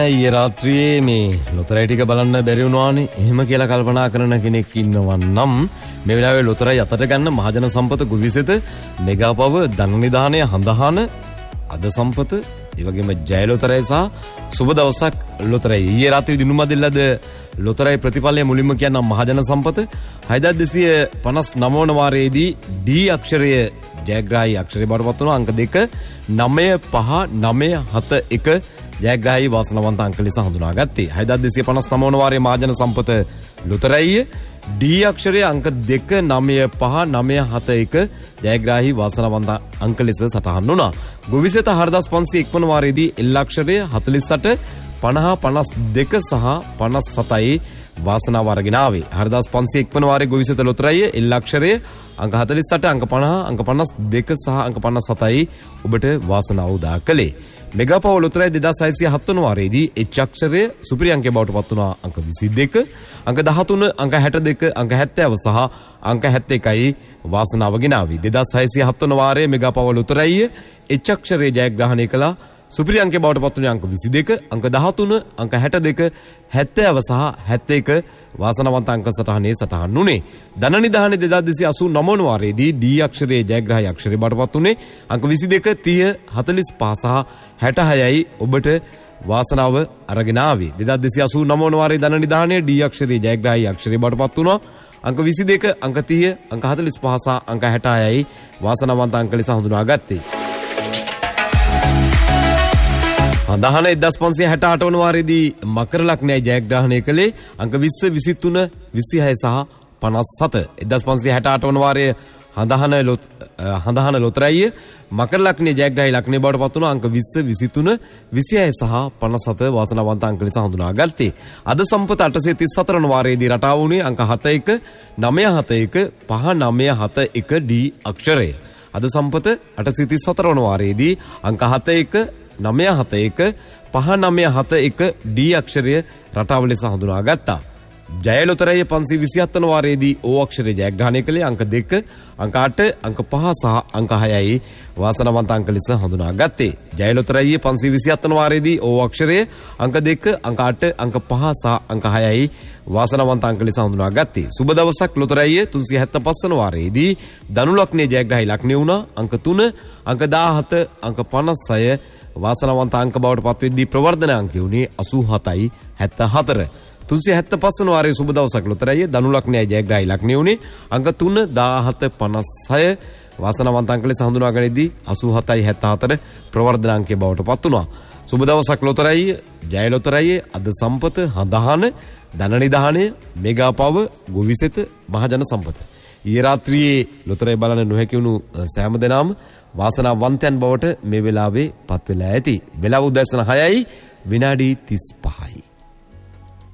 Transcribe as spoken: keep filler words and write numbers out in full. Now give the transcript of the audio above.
ඊයේ රාත්‍රියේ මේ ලොතරැයි ටික බලන්න බැරි වුණානේ. එහෙම කියලා කල්පනා කරන කෙනෙක් ඉන්නවා නම් මේ වෙලාවේ ලොතරැයි අතට ගන්න මහජන සම්පත ගුවිසෙත මෙගාපව ධන නිධානය හඳහන අද සම්පත ඒ වගේම ජය ලොතරැයි සහ සුබ දවසක් ලොතරැයි. ඊයේ රාත්‍රියේ දිනුම දෙල්ලද ලොතරැයි ප්‍රතිඵලය මුලින්ම කියන්න මහජන සම්පත හයදාස් දෙසිය පනස් නව වන වාරයේදී ඩී අක්ෂරය ජයග්‍රාහී අක්ෂරය බවටපත් වුණා. අංක දෙක නවය පහ නවය හත එක ජයග්‍රාහී වාසනාවන්ත අංක ලෙස හඳුනාගත්තේ. හයදාස් දෙසිය පනස් නව වන වාරයේ මහජන සම්පත ලොතරැයි ඩී අක්ෂරයේ අංක දෙක නවය පහ නවය හත එක ජයග්‍රාහී වාසනාවන්ත අංක ලෙස සටහන් වුණා. ගොවිසෙත හාරදාස් පන්සිය එක් වන වාරයේදී එල් අක්ෂරය හතළිස් අට පනහ පනස් දෙක සහ පනස් සතයි වාසනාව අරගෙන ආවේ. හාරදාස් පන්සිය එක් වන වාරයේ ගොවිසෙත ලොතරැයි එල් අක්ෂරය අංක හතළිස් අට අංක පනහ අංක පනස් දෙක සහ අංක පනස් සතයි ඔබට වාසනාව උදා කළේ. මෙගාපව ලොතරැයි දෙදාස් හයසිය හත් වන වාරයේදී එච් අක්ෂරය සුපිරි අංකය බවට පත් වුණා. අංක විසි දෙක අංක දහතුන අංක හැට දෙක අංක හැත්තෑව සහ අංක හැත්තෑ එකයි වාසනාව ගෙනාවේ. දෙදාස් හයසිය හත් වන වාරයේ මෙගාපව ලොතරැයි එච් අක්ෂරය ජයග්‍රහණය කළා. සුපිරි අංකය බවට පත් වුණේ අංක විසි දෙක අංක දහතුන අංක හැට දෙක හැත්තෑව සහ හැත්තෑ එක වාසනාවන්ත අංක සටහනේ සටහන් වුණේ. ධන නිධානය දෙදාස් දෙසිය අසූ නව වන වාරයේදී ඩී අක්ෂරයේ ජයග්‍රාහී අක්ෂරය බවට පත් වුණේ. අංක විසි දෙක තිහ හතළිස් පහ සහ හැට හයයි ඔබට වාසනාව අරගෙන ආවේ. දෙදාස් දෙසිය අසූ නව වන වාරයේ ධන නිධානය ඩී අක්ෂරයේ ජයග්‍රාහී අක්ෂරය බවට පත් වුණා. අංක විසි දෙක අංක තිහ අංක හතළිස් පහ සහ අංක හැට හයයි වාසනාවන්ත අංක ලෙස හඳුනාගත්තේ. හඳහන එක්දාස් පන්සිය හැට අට වන වාරයේදී මකර ලග්නයයි ජයග්‍රහණය කළේ. අංක විස්ස විසි තුන විසි හය සහ පනස් සත. එක්දාස් පන්සිය හැට අට වන වාරයේ හඳහන හඳහන ලොතරැයි මකර ලග්නයේ ජයග්‍රාහී ලග්නය බවට පත් වුණා. අංක විස්ස විසි තුන විසි හය සහ පනස් සත වාසනාවන්ත අංක ලෙස හඳුනාගත්තේ. අද සම්පත අටසිය තිස් හතර වන වාරයේදී රටාව වුණේ අංක හත එක නවය හත එක පහ නවය හත එක ඩී අක්ෂරය. අද සම්පත අටසිය තිස් හතර වන වාරයේදී අංක හත එක නවය හත එක පහ නවය හත එක ඩී අක්ෂරය රටාව ලෙස හඳුනාගත්තා. ජය ලොතරැයි පන්සිය විසි හත් වන වාරයේදී ඕ අක්ෂරය ජයග්‍රහණය කළේ. අංක දෙක අංක අට අංක පහ සහ අංක හයයි වාසනාවන්ත අංක ලෙස හඳුනාගත්තේ. ජය ලොතරැයි පන්සිය විසි හත් වන වාරයේදී ඕ අක්ෂරය අංක දෙක අංක අට අංක පහ සහ අංක හයයි වාසනාවන්ත අංක ලෙස හඳුනාගත්තේ. සුබ දවසක් ලොතරැයි තුන්සිය හැත්තෑ පහ වන වාරයේදී ධනු ලග්නයේ ජයග්‍රාහී ලග්නය වුණා. අංක තුන අංක දාහත අංක පනස් හය වාසනාවන්ත අංක බවට පත් වෙද්දී ප්‍රවර්ධන අංකය උනේ අසූ හතයි හැත්තෑ හතර. තුන්සිය හැත්තෑ පහ වන වාරයේ සුබ දවසක් ලොතරැයි ධනු ලග්නයයි ජයග්‍රාහී ලග්නය උනේ. අංක තුන දාහත පනස් හය වාසනාවන්ත අංක ලෙස හඳුනාගනිද්දී අසූ හතයි හැත්තෑ හතර ප්‍රවර්ධන අංකය බවට පත් වුණා. සුබ දවසක් ලොතරැයි ජය ලොතරැයි අද සම්පත හඳහන ධන නිධානය මෙගාපව ගොවිසෙත මහජන සම්පත. ඊයේ රාත්‍රියේ ලොතරැයි බලන්න නොහැකි වුණු සෑම දෙනාම වාසනාවන්තයන් බවට මේ වෙලාවේ පත් වෙලා ඇති. වෙලාව උදෑසන හයයි විනාඩි තිස් පහයි.